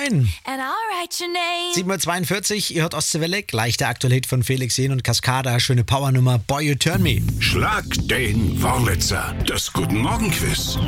Moin. And I'll write your name. 7.42 Uhr, ihr hört Ostseewelle, gleich der aktuelle Hit von Felix Jähn und Cascada, schöne Powernummer, Boy You Turn Me. Schlag den Wurlitzer, das Guten Morgen Quiz.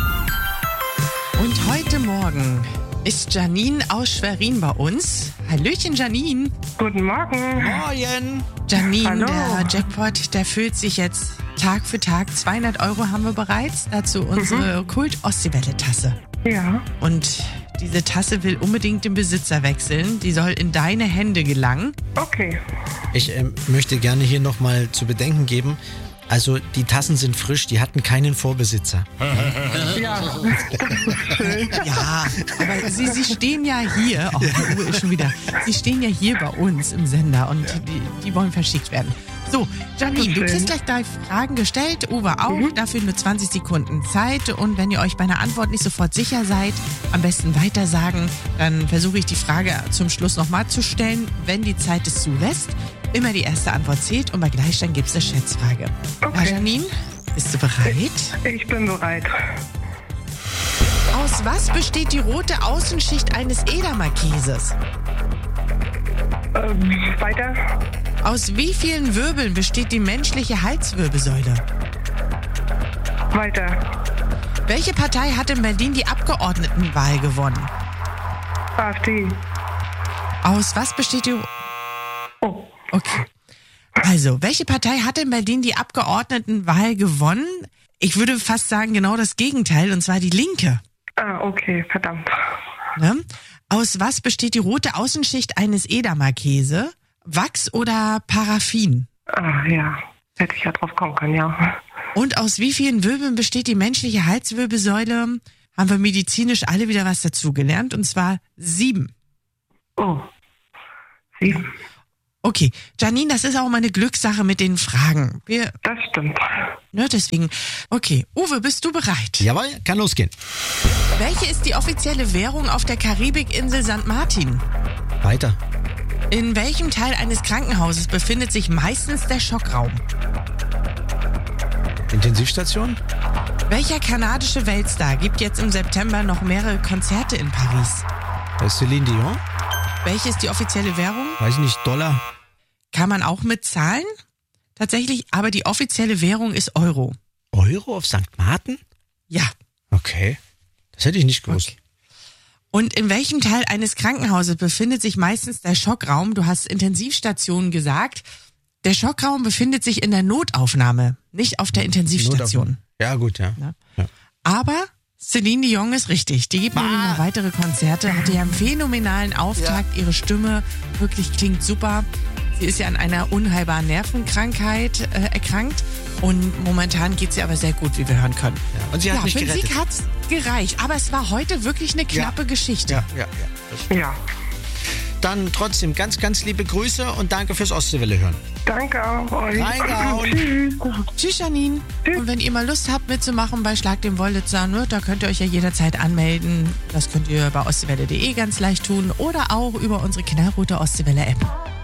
Und heute Morgen ist Janine aus Schwerin bei uns. Hallöchen, Janine. Guten Morgen. Moin. Janine, Hallo. der Jackpot, der füllt sich jetzt Tag für Tag. 200 € haben wir bereits. Dazu unsere Kult-Ostseewelle-Tasse. Ja, Und diese Tasse will unbedingt den Besitzer wechseln. Die soll in deine Hände gelangen. okay. Ich möchte gerne hier nochmal zu bedenken geben, also die Tassen sind frisch, die hatten keinen Vorbesitzer. Ja, das ist schön. Ja, aber sie stehen ja hier. Oh, der Uwe ist schon wieder. Sie stehen ja hier bei uns im Sender und die wollen verschickt werden. So, Janine, du kriegst gleich 3 Fragen gestellt, Uwe auch, dafür nur 20 Sekunden Zeit. Und wenn ihr euch bei einer Antwort nicht sofort sicher seid, am besten weiter sagen, dann versuche ich die Frage zum Schluss nochmal zu stellen, wenn die Zeit es zulässt. Immer die erste Antwort zählt und bei Gleichstand gibt es eine Schätzfrage. Okay. Na, Janine, bist du bereit? Ich bin bereit. Aus was besteht die rote Außenschicht eines Edamerkäses? Weiter. Aus wie vielen Wirbeln besteht die menschliche Halswirbelsäule? Weiter. Welche Partei hat in Berlin die Abgeordnetenwahl gewonnen? AfD. Aus was besteht die... Oh, Okay. Also, welche Partei hat in Berlin die Abgeordnetenwahl gewonnen? Ich würde fast sagen genau das Gegenteil, und zwar die Linke. okay, verdammt. Ne? Aus was besteht die rote Außenschicht eines Edamerkäse? Wachs oder Paraffin? Ja, hätte ich ja drauf kommen können, ja. Und aus wie vielen Wirbeln besteht die menschliche Halswirbelsäule? Haben wir medizinisch alle wieder was dazugelernt, und zwar 7. Oh, 7. Okay, Janine, das ist auch mal eine Glückssache mit den Fragen. Das stimmt. Deswegen. Okay, Uwe, bist du bereit? Jawohl, kann losgehen. Welche ist die offizielle Währung auf der Karibikinsel St. Martin? Weiter. In welchem Teil eines Krankenhauses befindet sich meistens der Schockraum? Intensivstation? Welcher kanadische Weltstar gibt jetzt im September noch mehrere Konzerte in Paris? Celine Dion? Welche ist die offizielle Währung? Weiß ich nicht, Dollar? Kann man auch mit zahlen? Tatsächlich, aber die offizielle Währung ist Euro. Euro auf St. Martin? Ja. Okay. Das hätte ich nicht gewusst. Okay. Und in welchem Teil eines Krankenhauses befindet sich meistens der Schockraum? Du hast Intensivstation gesagt. Der Schockraum befindet sich in der Notaufnahme, nicht auf der Intensivstation. Ja, gut, ja. Ja. Aber Celine Dion ist richtig. Die gibt nämlich noch weitere Konzerte, hatte ja einen phänomenalen Auftakt. Ihre Stimme wirklich klingt super. Sie ist ja an einer unheilbaren Nervenkrankheit erkrankt. Und momentan geht sie aber sehr gut, wie wir hören können. Ja. Und sie hat mich für den gerettet. Sieg hat's gereicht. Aber es war heute wirklich eine knappe Geschichte. Ja. Ja, Dann trotzdem ganz, ganz liebe Grüße und danke fürs Ostseewelle hören. danke auch euch. Reingehauen. Tschüss. Tschüss, Janine. Und wenn ihr mal Lust habt mitzumachen bei Schlag den Wurlitzer, da könnt ihr euch ja jederzeit anmelden. Das könnt ihr bei ostseewelle.de ganz leicht tun oder auch über unsere knallrote Ostseewelle-App.